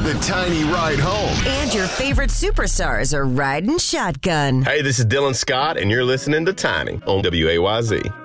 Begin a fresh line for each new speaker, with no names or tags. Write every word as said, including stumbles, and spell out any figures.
the Tiny Ride Home.
And your favorite superstars are riding shotgun.
Hey, this is Dylan Scott, and you're listening to Tiny on W A Y Z.